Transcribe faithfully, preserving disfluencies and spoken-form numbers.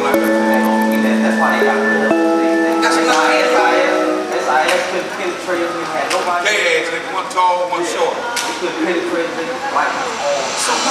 That's why they got rid of them. That's S not I S, S I S couldn't penetrate them. We had nobody. They had one tall, one short. They couldn't penetrate them like